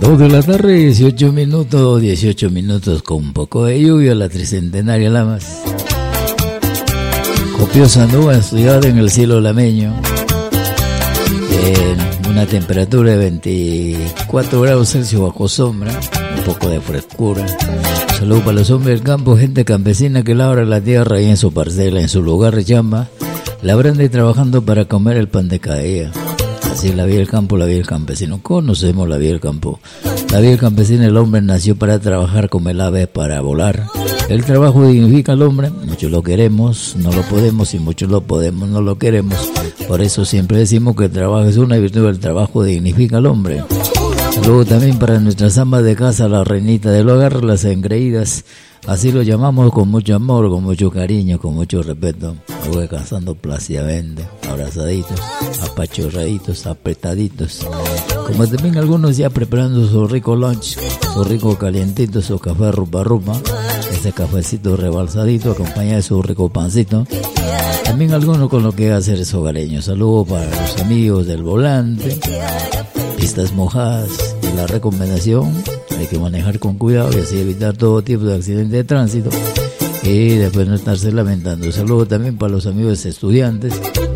2 de la tarde, 18 minutos con un poco de lluvia, la tricentenaria Lamas. Copiosa nube estudiada en el cielo lameño, en una temperatura de 24 grados Celsius bajo sombra, un poco de frescura. Saludos para los hombres del campo, gente campesina que labra la tierra y en su parcela, en su lugar de chamba, labrando y trabajando para comer el pan de cada día. Así es la vida del campo, la vida del campesino. Conocemos la vida del campo. La vida del campesino, el hombre nació para trabajar como el ave para volar. El trabajo dignifica al hombre, muchos lo queremos, no lo podemos, y muchos lo podemos, no lo queremos. Por eso siempre decimos que el trabajo es una virtud, el trabajo dignifica al hombre. Luego también para nuestras amas de casa, la reinita del hogar, las engreídas, así lo llamamos con mucho amor, con mucho cariño, con mucho respeto. Luego descansando plácidamente, abrazaditos, apachurraditos, apretaditos. Como también algunos ya preparando su rico lunch, su rico calientito, su café rupa, ese cafecito rebalsadito, acompañado de su rico pancito. También algunos con lo que hacer es hogareño. Saludos para los amigos del volante, pistas mojadas, y la recomendación: hay que manejar con cuidado y así evitar todo tipo de accidente de tránsito y después no estarse lamentando. Saludos también para los amigos estudiantes,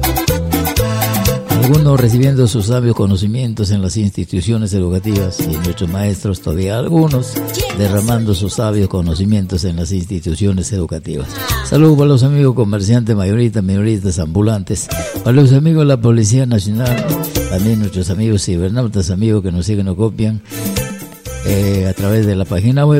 algunos recibiendo sus sabios conocimientos en las instituciones educativas, y nuestros maestros todavía algunos derramando sus sabios conocimientos en las instituciones educativas. Saludos para los amigos comerciantes, mayoristas, minoristas, ambulantes, para los amigos de la Policía Nacional, también nuestros amigos cibernautas, amigos que nos siguen o copian a través de la página web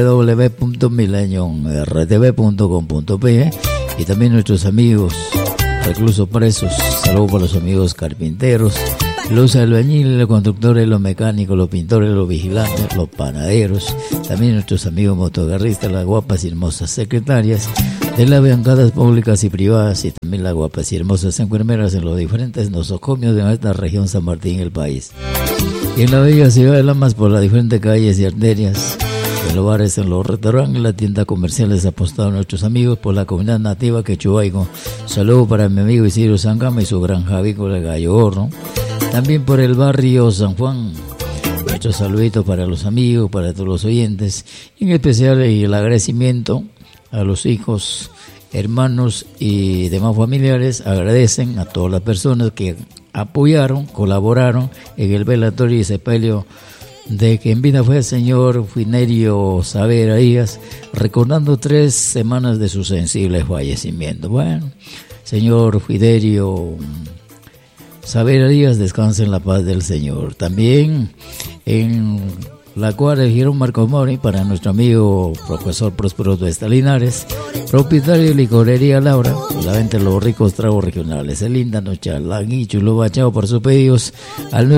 www.millenniumrtv.com.pe, y también nuestros amigos reclusos presos. Saludos para los amigos carpinteros, los albañiles, los conductores, los mecánicos, los pintores, los vigilantes, los panaderos, también nuestros amigos motogarristas, las guapas y hermosas secretarias de las bancadas públicas y privadas, y también las guapas y hermosas enfermeras en los diferentes nosocomios de nuestra región San Martín, el país. Y en la bella ciudad de Lamas, por las diferentes calles y arterias, en los bares, en los restaurantes, las tiendas comerciales, apostados nuestros amigos por la comunidad nativa quechuaico. Saludos para mi amigo Isidro Sangama y su granja avícola de Gallo Horno. También por el barrio San Juan, nuestros saluditos para los amigos, para todos los oyentes, y en especial el agradecimiento a los hijos, hermanos y demás familiares. Agradecen a todas las personas que apoyaron, colaboraron en el velatorio y sepelio de que en vida fue el señor Finerio Saavedra Díaz, recordando 3 semanas de su sensible fallecimiento. Bueno, señor Finerio Saavedra Díaz, descanse en la paz del Señor. También en la cual eligieron Marcos Mori, para nuestro amigo profesor Próspero Tuesta Linares, propietario de licorería Laura, la venta de los ricos tragos regionales, el Líndano, Chalán y Chulo Bachao, por sus pedidos al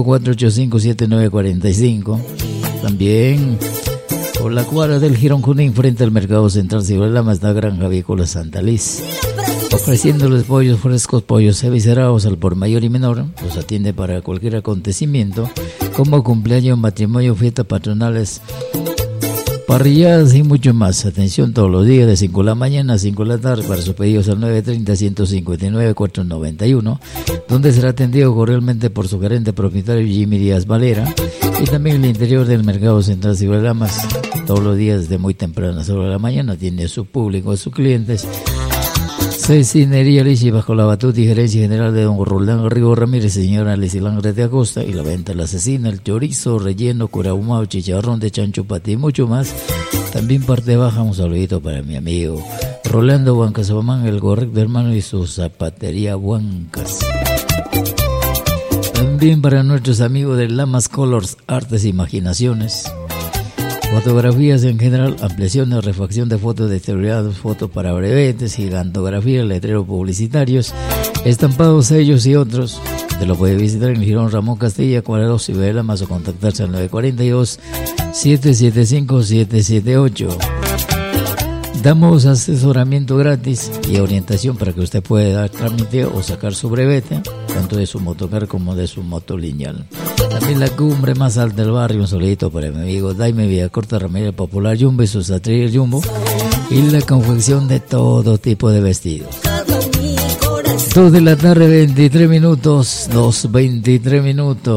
954-85-7945. También por la cuadra del Girón Junín, frente al Mercado Central Ciberlama, está Granja Avícola Santa Liz, ofreciéndoles pollos frescos, pollos eviscerados al por mayor y menor. Los atiende para cualquier acontecimiento, como cumpleaños, matrimonio, fiestas patronales, parrilladas y mucho más. Atención todos los días de 5 de la mañana a 5 de la tarde para sus pedidos al 930-159-491, donde será atendido cordialmente por su gerente propietario Jimmy Díaz Valera, y también el interior del Mercado Central Ciberlamas, todos los días desde muy tempranas horas de la mañana, tiene su público, sus clientes. Cecinería Lichi, bajo la batuta y gerencia general de don Roldán Rigo Ramírez, señora Lecilán Rete Acosta, y la venta de la cecina, el chorizo, relleno, curahumao, chicharrón de chancho, pati y mucho más. También parte baja, un saludito para mi amigo Rolando Huancas Obamán, el correcto hermano, y su zapatería Huancas. También para nuestros amigos de Lamas Colors, Artes e Imaginaciones, fotografías en general, ampliaciones, refacción de fotos de exteriores, fotos para brevetes, gigantografía, letreros publicitarios, estampados, sellos y otros. Te lo puede visitar en el Girón Ramón Castilla, 42 y Lamas, o contactarse al 942-775-778. Damos asesoramiento gratis y orientación para que usted pueda dar trámite o sacar su brevete, tanto de su motocar como de su moto lineal. También la cumbre más alta del barrio, un solito para mi amigo Daime Villacorta Ramírez Popular Jumbo y sus atriles Jumbo, y la confección de todo tipo de vestidos. 2 de la tarde, 23 minutos, 2:23 minutos.